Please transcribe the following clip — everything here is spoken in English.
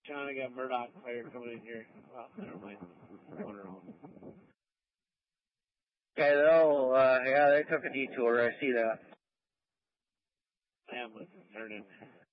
John, I got Murdoch fire coming in here. Well, never mind. Going around. Okay, yeah, they took a detour. I see that. I am turning.